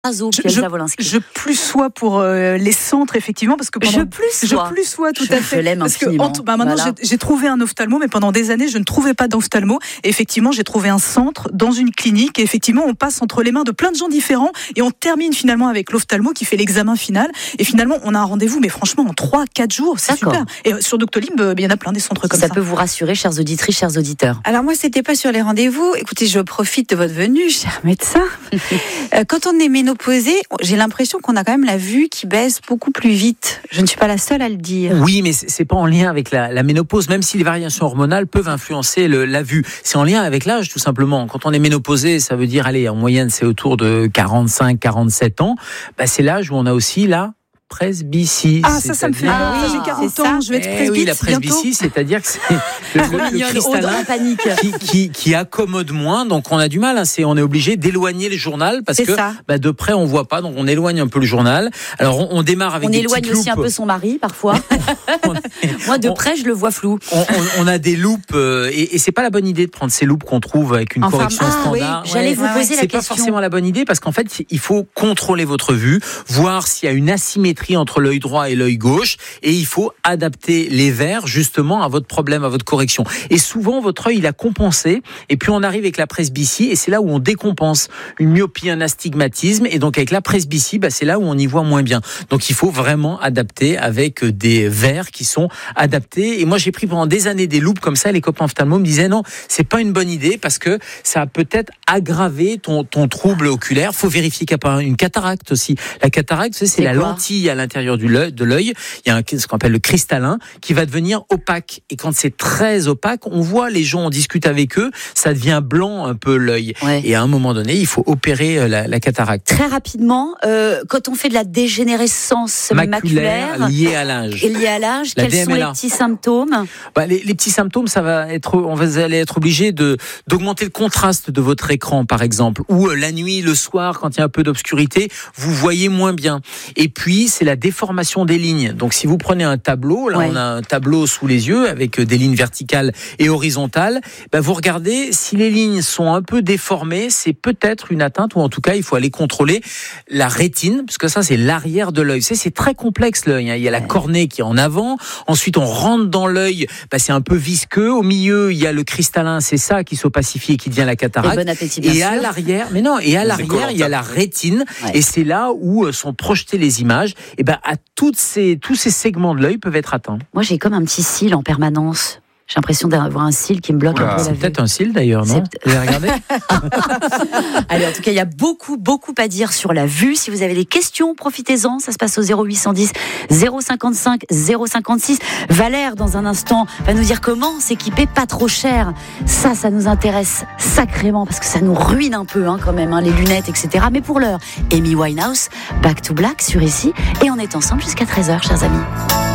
Je plus sois pour les centres, effectivement, parce que je plus sois tout à fait. Je l'aime infiniment. Maintenant, j'ai trouvé un ophtalmo, mais pendant des années, je ne trouvais pas d'ophtalmo. Et effectivement, j'ai trouvé un centre dans une clinique. Et effectivement, on passe entre les mains de plein de gens différents et on termine finalement avec l'ophtalmo qui fait l'examen final. Et finalement, on a un rendez-vous, mais franchement, en 3-4 jours, c'est super. Et sur Doctolib, il y en a plein des centres comme ça. Ça peut vous rassurer, chères auditrices, chers auditeurs. Alors moi, c'était pas sur les rendez-vous. Écoutez, je profite de votre venue, cher médecin. Quand on est ménopausé, j'ai l'impression qu'on a quand même la vue qui baisse beaucoup plus vite. Je ne suis pas la seule à le dire. Oui, mais c'est pas en lien avec la ménopause, même si les variations hormonales peuvent influencer la vue. C'est en lien avec l'âge, tout simplement. Quand on est ménopausé, ça veut dire, allez, en moyenne, c'est autour de 45, 47 ans. C'est l'âge où on a aussi presbytie. Ah, ça me fait peur. J'ai 40 ans, je vais être presbytie. Oui, la presbytie, c'est-à dire que c'est le cristallin qui accommode moins, donc on a du mal. On est obligé d'éloigner le journal parce que de près on voit pas, donc on éloigne un peu le journal. Alors on démarre avec des petites loupes. On éloigne aussi un peu son mari parfois. Moi de près je le vois flou. On a des loupes et c'est pas la bonne idée de prendre ces loupes qu'on trouve avec une correction standard. Oui, j'allais vous poser la question. C'est pas forcément la bonne idée parce qu'en fait il faut contrôler votre vue, voir s'il y a une asymétrie entre l'œil droit et l'œil gauche, et il faut adapter les verres justement à votre problème, à votre correction. Et souvent votre œil il a compensé, et puis on arrive avec la presbytie, et c'est là où on décompense une myopie, un astigmatisme, et donc avec la presbytie, c'est là où on y voit moins bien. Donc il faut vraiment adapter avec des verres qui sont adaptés. Et moi j'ai pris pendant des années des loupes comme ça, les copains ophtalmos me disaient non, c'est pas une bonne idée parce que ça a peut-être aggravé ton trouble oculaire. Faut vérifier qu'il n'y a pas une cataracte aussi. La cataracte, c'est la lentille à l'intérieur de l'œil, il y a ce qu'on appelle le cristallin qui va devenir opaque. Et quand c'est très opaque, on voit les gens, on discute avec eux, ça devient blanc un peu l'œil. Ouais. Et à un moment donné, il faut opérer la cataracte. Très rapidement, quand on fait de la dégénérescence maculaire liée à l'âge. Et liée à l'âge, quels sont les petits symptômes ? Les petits symptômes, vous allez être obligé d'augmenter le contraste de votre écran, par exemple, ou la nuit, le soir, quand il y a un peu d'obscurité, vous voyez moins bien. Et puis, c'est la déformation des lignes. Donc, si vous prenez un tableau, là, on a un tableau sous les yeux avec des lignes verticales et horizontales, vous regardez, si les lignes sont un peu déformées, c'est peut-être une atteinte, ou en tout cas, il faut aller contrôler la rétine, parce que ça, c'est l'arrière de l'œil. C'est très complexe, l'œil. Il y a la cornée qui est en avant. Ensuite, on rentre dans l'œil, c'est un peu visqueux. Au milieu, il y a le cristallin, c'est ça qui s'opacifie et qui devient la cataracte. Et bon appétit, bien sûr. À l'arrière, il y a la rétine, et c'est là où sont projetées les images. Et à tous ces segments de l'œil peuvent être atteints. Moi, j'ai comme un petit cil en permanence. J'ai l'impression d'avoir un cil qui me bloque un peu la vue. C'est peut-être un cil d'ailleurs, non ? Vous avez regardé ? Allez, en tout cas, il y a beaucoup à dire sur la vue. Si vous avez des questions, profitez-en. Ça se passe au 0810 055 056. Valère, dans un instant, va nous dire comment s'équiper pas trop cher. Ça nous intéresse sacrément parce que ça nous ruine un peu quand même, les lunettes, etc. Mais pour l'heure, Amy Winehouse, Back to Black sur ici. Et on est ensemble jusqu'à 13h, chers amis.